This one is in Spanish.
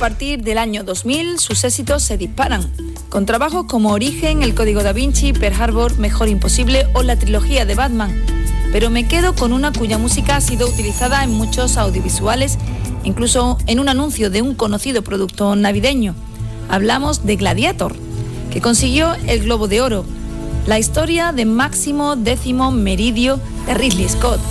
partir del año 2000 sus éxitos se disparan, con trabajos como Origen, El Código Da Vinci, Pearl Harbor, Mejor Imposible o la trilogía de Batman. Pero me quedo con una cuya música ha sido utilizada en muchos audiovisuales, incluso en un anuncio de un conocido producto navideño. Hablamos de Gladiator, que consiguió el Globo de Oro, la historia de Máximo X Meridio de Ridley Scott.